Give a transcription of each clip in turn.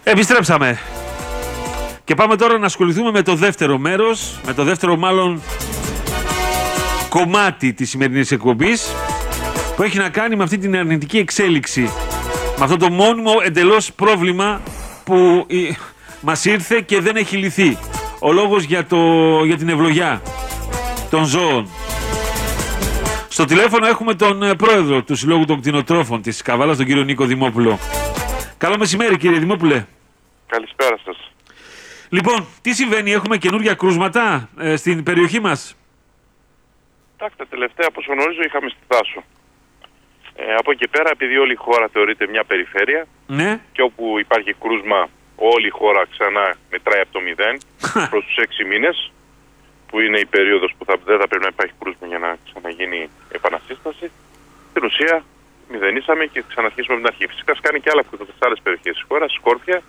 Επιστρέψαμε. Και πάμε τώρα να ασχοληθούμε με το δεύτερο μέρος, με το δεύτερο μάλλον κομμάτι της σημερινής εκπομπής, που έχει να κάνει με αυτή την αρνητική εξέλιξη, με αυτό το μόνιμο εντελώς πρόβλημα που μας ήρθε και δεν έχει λυθεί. Ο λόγος για την ευλογιά των ζώων. Στο τηλέφωνο έχουμε τον πρόεδρο του Συλλόγου των Κτηνοτρόφων της Καβάλας, τον κύριο Νίκο Δημόπουλο. Καλό μεσημέρι, κύριε Δημόπουλε. Καλησπέρα σας. Λοιπόν, τι συμβαίνει, έχουμε καινούργια κρούσματα στην περιοχή μας? Τα τελευταία, όπως γνωρίζω, είχαμε στη Θάσο. Από εκεί πέρα, επειδή όλη η χώρα θεωρείται μια περιφέρεια, ναι, και όπου υπάρχει κρούσμα, όλη η χώρα ξανά μετράει από το 0 προς τους 6 μήνες, που είναι η περίοδος που δεν θα πρέπει να υπάρχει κρούσμα για να ξαναγίνει επανασύσταση. Στην ουσία, μηδενίσαμε και ξαναρχίσουμε από την αρχή. Φυσικά σκάνει και άλλα κρούσματα σε άλλες περιοχές της χώρας, σκόρπια.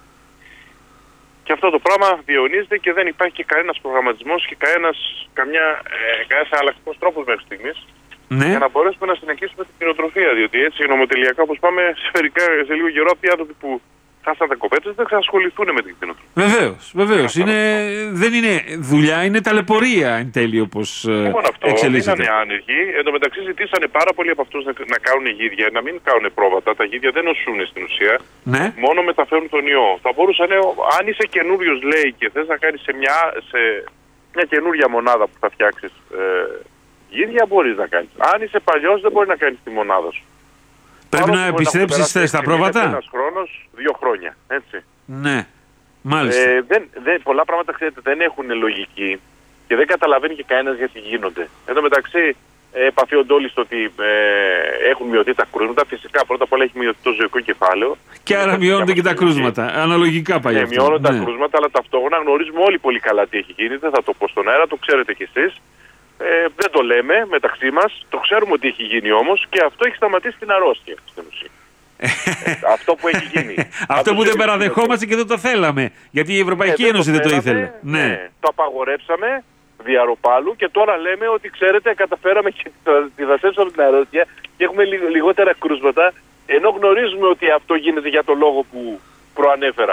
Και αυτό το πράγμα διαιωνίζεται και δεν υπάρχει και κανένας προγραμματισμός και κανένας αλλακτικός τρόπος μέχρι στιγμής, ναι, για να μπορέσουμε να συνεχίσουμε την κτηνοτροφία. Διότι έτσι νομοτελειακά, όπως πάμε, σε λίγο καιρό, αυτοί οι άνθρωποι που χάσαν τα κοπέτες δεν θα ασχοληθούν με την κτηνοτροφία. Βεβαίως. Δεν είναι δουλειά, είναι ταλαιπωρία εν τέλει, όπως εξελίσσεται. Είναι άνεργοι. Εν τω μεταξύ ζητήσανε πάρα πολλοί από αυτούς να κάνουν γίδια, να μην κάνουν πρόβατα. Τα γίδια δεν νοσούν στην ουσία. Ναι. Μόνο μεταφέρουν τον ιό. Θα μπορούσαν, αν είσαι καινούριος, λέει, και θες να κάνεις σε μια καινούρια μονάδα που θα φτιάξεις γίδια, μπορείς να κάνεις. Αν είσαι παλιός, δεν μπορεί να κάνεις τη μονάδα σου. Πρέπει να επιστρέψεις στα πρόβατα. Ένας χρόνος, 2 χρόνια. Έτσι. Ναι, μάλιστα. Πολλά πράγματα, ξέρετε, δεν έχουν λογική και δεν καταλαβαίνει και κανένας γιατί γίνονται. Εν τω μεταξύ, επαφίονται όλοι στο ότι έχουν μειωθεί τα κρούσματα. Φυσικά, πρώτα απ' όλα έχει μειωθεί το ζωικό κεφάλαιο. Και άρα μειώνονται και τα κρούσματα. Αναλογικά πάει αυτό. Μειώνονται τα κρούσματα, αλλά ταυτόχρονα γνωρίζουμε όλοι πολύ καλά τι έχει γίνει. Δεν θα το πω στον αέρα, το ξέρετε κι εσείς. Δεν το λέμε μεταξύ μας, το ξέρουμε ότι έχει γίνει όμως και αυτό έχει σταματήσει την αρρώστια στην ουσία. Αυτό που έχει γίνει. Αυτό που δεν παραδεχόμαστε και δεν το θέλαμε. Γιατί η Ευρωπαϊκή Ένωση δεν το ήθελε. Ναι. Το απαγορέψαμε διαρροπάλου και τώρα λέμε ότι ξέρετε, καταφέραμε και τη δασέψαμε την αρρώστια και έχουμε λιγότερα κρούσματα, ενώ γνωρίζουμε ότι αυτό γίνεται για το λόγο που προανέφερα.